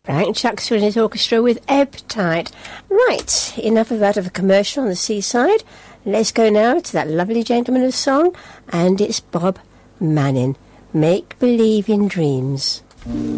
Frank Chuckster and his orchestra with Ebb Tide. Right, enough of that of a commercial on the seaside. Let's go now to that lovely gentleman of song, and it's Bob Manning. Make Believe in Dreams.